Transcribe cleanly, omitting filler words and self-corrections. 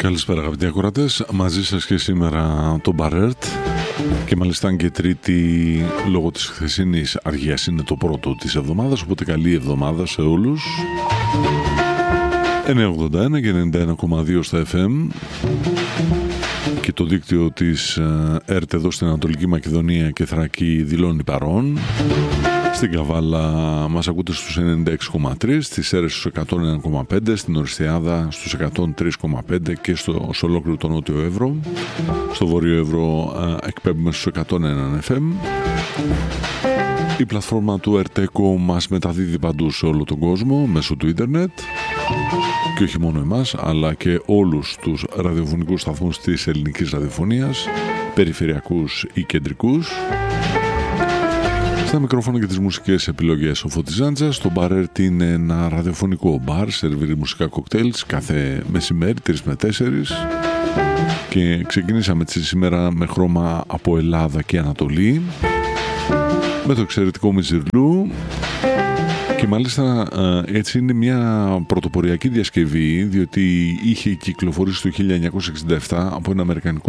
Καλησπέρα αγαπητοί ακροατές, μαζί σας και σήμερα το Μπαρέρτ και μάλιστα και Τρίτη λόγω της χθεσινής αργίας είναι το πρώτο της εβδομάδας, οπότε καλή εβδομάδα σε όλους. 981 και 91,2 στα FM και το δίκτυο της ΕΡΤ εδώ στην Ανατολική Μακεδονία και Θράκη δηλώνει παρόν. Στην Καβάλα μας ακούτε στους 96,3, στις Σέρρες στους 101,5, στην Οριστιάδα στους 103,5 και στο ολόκληρο το Νότιο Εύρο. Στο Βόρειο Εύρο εκπέμπουμε στους 101 FM. Η πλατφόρμα του ΕΡΤΕΚΟ μας μεταδίδει παντού σε όλο τον κόσμο μέσω του ίντερνετ και όχι μόνο εμάς αλλά και όλους τους ραδιοφωνικούς σταθμούς της ελληνικής ραδιοφωνίας, περιφερειακούς ή κεντρικούς. Στα μικρόφωνα και τις μουσικές επιλογές ο Φώτης Ζάντζας. Το Μπαρέρτ είναι ένα ραδιοφωνικό μπαρ, σερβίρει μουσικά κοκτέιλς κάθε μεσημέρι 3 με 4 και ξεκινήσαμε σήμερα με χρώμα από Ελλάδα και Ανατολή με το εξαιρετικό Μιζιρλού και μάλιστα έτσι είναι μια πρωτοποριακή διασκευή διότι είχε κυκλοφορήσει το 1967 από ένα αμερικανικό